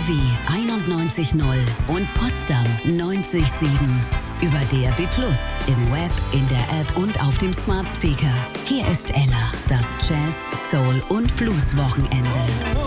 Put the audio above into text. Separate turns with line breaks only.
NRW 91.0 und Potsdam 90.7. Über DAB+, im Web, in der App und auf dem Smart Speaker. Hier ist Ella, das Jazz, Soul und Blues Wochenende.